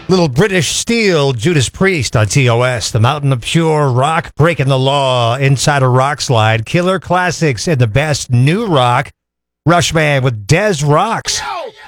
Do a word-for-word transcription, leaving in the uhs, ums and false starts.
Little British Steel, Judas Priest on T O S. The Mountain of Pure Rock, Breaking the Law, Inside a Rock Slide, Killer Classics, and the best new rock, Rushman with Des Rocks. Yo!